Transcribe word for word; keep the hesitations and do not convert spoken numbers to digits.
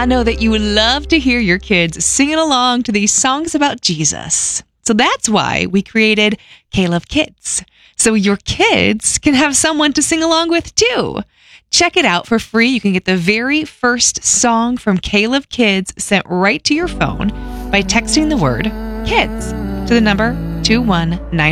I know that you would love to hear your kids singing along to these songs about Jesus. So that's why we created K-Love Kids, so your kids can have someone to sing along with too. Check it out for free. You can get the very first song from K-Love Kids sent right to your phone by texting the word KIDS to the number two one nine.